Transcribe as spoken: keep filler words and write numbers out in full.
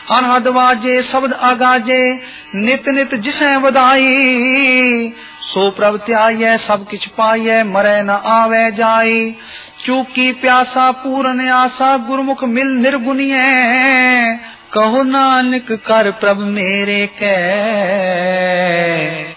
अनहद वाजे शब्द आगाजे नित नित जिसे वधाई। सो प्रभ त्याये सब किछ पाये मरे न आवे जाई। चूकी प्यासा पूरन आशा गुरमुख मिल निर्गुनिये। कहो नानक कर प्रभ मेरे कै